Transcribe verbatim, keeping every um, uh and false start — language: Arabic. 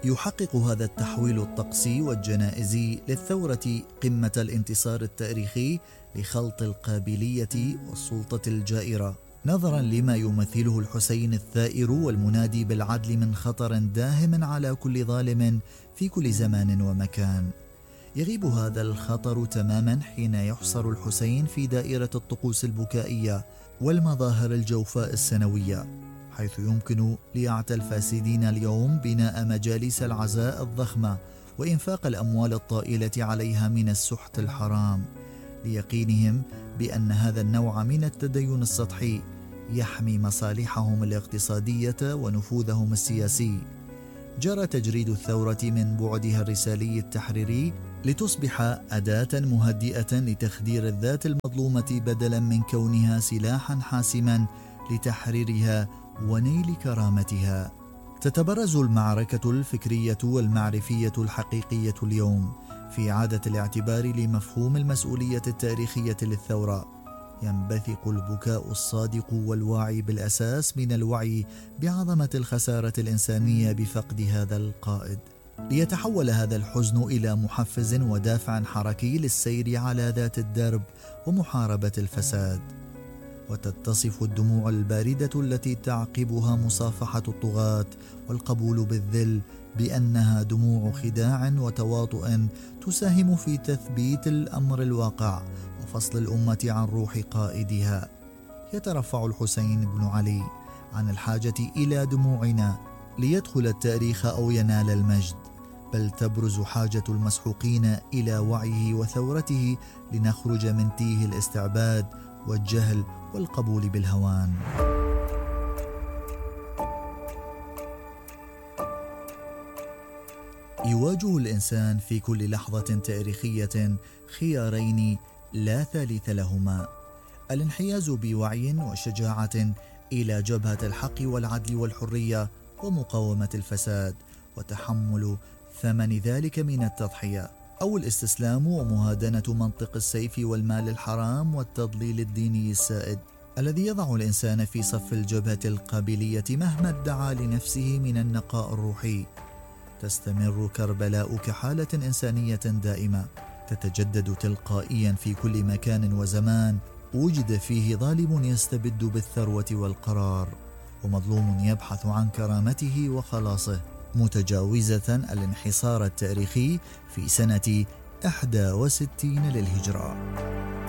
يحقق هذا التحويل الطقسي والجنائزي للثورة قمة الانتصار التاريخي لخلط القابلية والسلطة الجائرة، نظرا لما يمثله الحسين الثائر والمنادي بالعدل من خطر داهم على كل ظالم في كل زمان ومكان. يغيب هذا الخطر تماما حين يحصر الحسين في دائرة الطقوس البكائية والمظاهر الجوفاء السنوية، حيث يمكن ليعتى الفاسدين اليوم بناء مجالس العزاء الضخمة وإنفاق الأموال الطائلة عليها من السحت الحرام، ليقينهم بأن هذا النوع من التدين السطحي يحمي مصالحهم الاقتصادية ونفوذهم السياسي. جرى تجريد الثورة من بعدها الرسالي التحريري لتصبح أداة مهدئة لتخدير الذات المظلومة بدلا من كونها سلاحا حاسما لتحريرها ونيل كرامتها. تتبرز المعركة الفكرية والمعرفية الحقيقية اليوم في إعادة الاعتبار لمفهوم المسؤولية التاريخية للثورة. ينبثق البكاء الصادق والواعي بالأساس من الوعي بعظمة الخسارة الإنسانية بفقد هذا القائد، ليتحول هذا الحزن إلى محفز ودافع حركي للسير على ذات الدرب ومحاربة الفساد. وتتصف الدموع الباردة التي تعقبها مصافحة الطغاة والقبول بالذل بأنها دموع خداع وتواطؤ تساهم في تثبيت الأمر الواقع وفصل الأمة عن روح قائدها. يترفع الحسين بن علي عن الحاجة إلى دموعنا ليدخل التاريخ أو ينال المجد، بل تبرز حاجة المسحوقين إلى وعيه وثورته لنخرج من تيه الاستعباد والجهل والقبول بالهوان. يواجه الإنسان في كل لحظة تاريخية خيارين لا ثالث لهما: الانحياز بوعي وشجاعة إلى جبهة الحق والعدل والحرية ومقاومة الفساد وتحمل ثمن ذلك من التضحية، أو الاستسلام ومهادنة منطق السيف والمال الحرام والتضليل الديني السائد الذي يضع الإنسان في صف الجبهة القابلية مهما ادعى لنفسه من النقاء الروحي. تستمر كربلاء كحالة إنسانية دائمة تتجدد تلقائيا في كل مكان وزمان وجد فيه ظالم يستبد بالثروة والقرار، ومظلوم يبحث عن كرامته وخلاصه، متجاوزة الانحصار التاريخي في سنة إحدى وستين للهجرة.